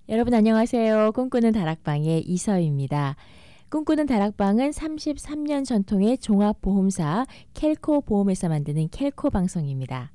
여러분 안녕하세요. 꿈꾸는 다락방의 이서입니다. 꿈꾸는 다락방은 33년 전통의 종합보험사 켈코 보험에서 만드는 켈코 방송입니다.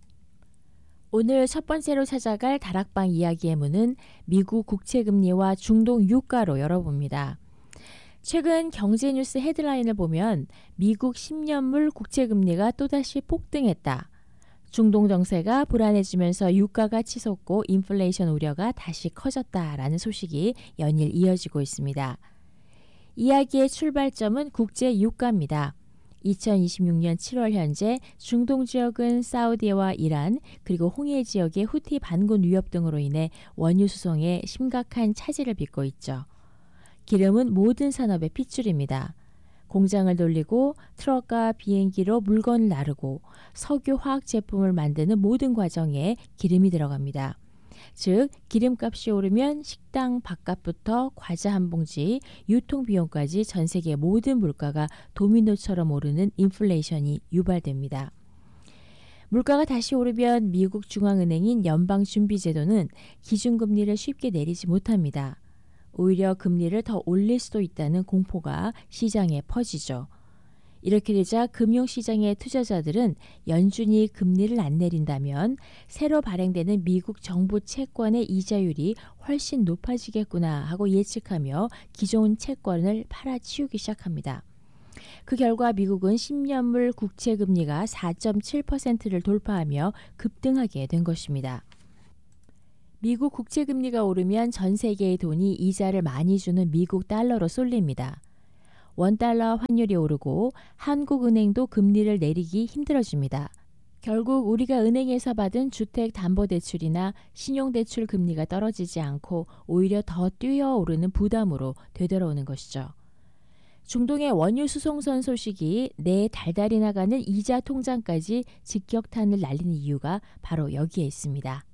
오늘 첫 번째로 찾아갈 다락방 이야기의 문은 미국 국채금리와 중동 유가로 열어봅니다. 최근 경제뉴스 헤드라인을 보면 미국 10년물 국채금리가 또다시 폭등했다. 중동 정세가 불안해지면서 유가가 치솟고 인플레이션 우려가 다시 커졌다라는 소식이 연일 이어지고 있습니다. 이야기의 출발점은 국제 유가입니다. 2026년 7월 현재 중동 지역은 사우디와 이란 그리고 홍해 지역의 후티 반군 위협 등으로 인해 원유 수송에 심각한 차질을 빚고 있죠. 기름은 모든 산업의 핏줄입니다. 공장을 돌리고 트럭과 비행기로 물건을 나르고 석유 화학 제품을 만드는 모든 과정에 기름이 들어갑니다. 즉 기름값이 오르면 식당 밥값부터 과자 한 봉지, 유통비용까지 전 세계 모든 물가가 도미노처럼 오르는 인플레이션이 유발됩니다. 물가가 다시 오르면 미국 중앙은행인 연방준비제도는 기준금리를 쉽게 내리지 못합니다. 오히려 금리를 더 올릴 수도 있다는 공포가 시장에 퍼지죠. 이렇게 되자 금융시장의 투자자들은 연준이 금리를 안 내린다면 새로 발행되는 미국 정부 채권의 이자율이 훨씬 높아지겠구나 하고 예측하며 기존 채권을 팔아치우기 시작합니다. 그 결과 미국은 10년물 국채금리가 4.7%를 돌파하며 급등하게 된 것입니다. 미국 국채금리가 오르면 전 세계의 돈이 이자를 많이 주는 미국 달러로 쏠립니다. 원달러 환율이 오르고 한국은행도 금리를 내리기 힘들어집니다. 결국 우리가 은행에서 받은 주택담보대출이나 신용대출 금리가 떨어지지 않고 오히려 더 뛰어오르는 부담으로 되돌아오는 것이죠. 중동의 원유 수송선 소식이 내 달달이 나가는 이자 통장까지 직격탄을 날리는 이유가 바로 여기에 있습니다.